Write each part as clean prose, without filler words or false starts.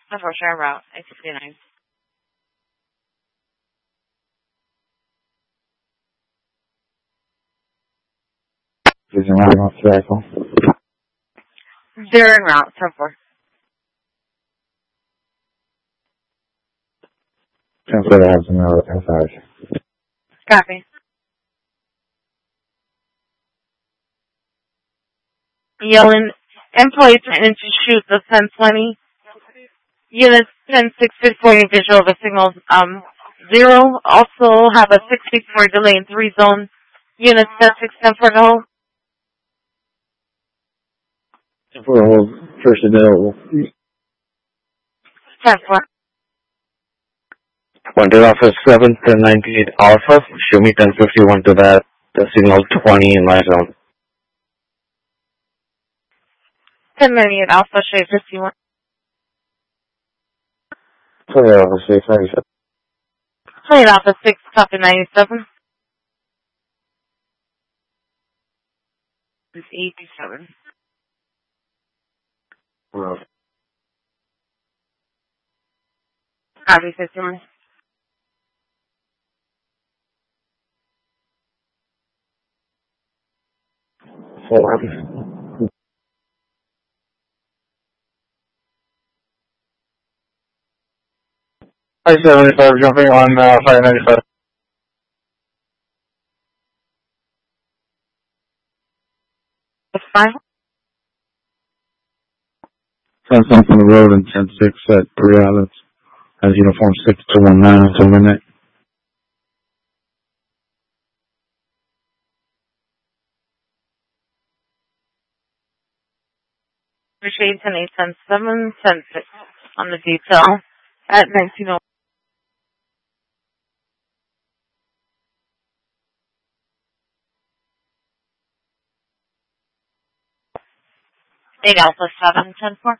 For sure route, 869. Vision line off the rifle. 0 en route, 10-4. 10-4 has another F5. Copy. Yelling, employee threatening to shoot the 1020. Unit 10-654 visual of a signal 0. Also have a 64 delay in 3 zone. Unit 10-610 for the hold. 10-4 hold. First available. 10-4. Wanted office 7-98 Alpha. Show me 1051 to that. The signal 20 in my zone. 1098 Alpha, shade 51. 20 Alpha 697. 28 Alpha 6, copy 97. It's 87. Well, Copy 51. I-75 jumping on 595. That's fine. Send some from the road in 10-6 at 3 outlets. Has uniform 6219 until midnight. Shade 10-8, 10-7, 10-6 on the detail at 1901. 8 Alpha 7, 10-4.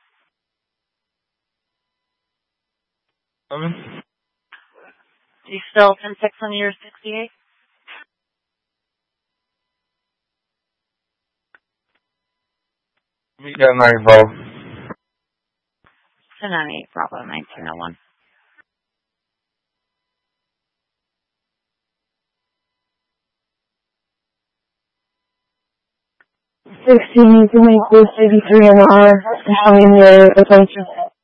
Do you still 10-6 on your 68? We got 9 involved. 1098 Bravo 1901. You can make this 83 an hour, having your attention.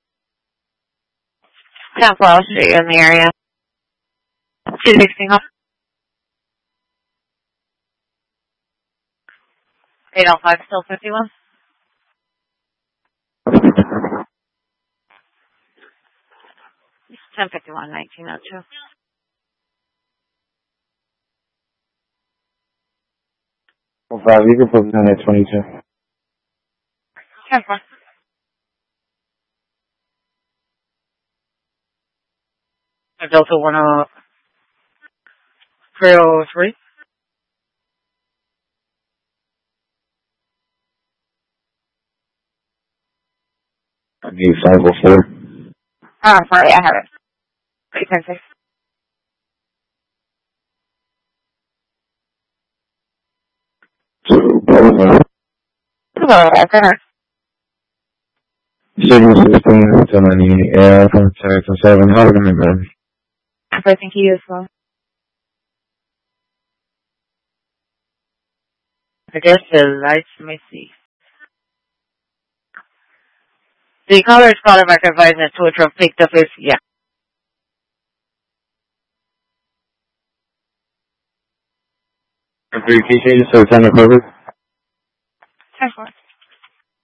10-4, I'll shoot you in the area. 216 off. 8 Alpha 5, still 51. It's 1051, 1902. Well, 5, you can put down at 22. 10-4. Delta 303. I need 504. Oh, sorry, I have it. 8-10-6. Hello, Ecker. Signal system, 1098 Alpha 7. How are we going to go? I think he is well. I guess the lights, let me see. The caller is calling back advising that Twitter from picked up his, yeah. Appreciate it, so 10 over. 10-4.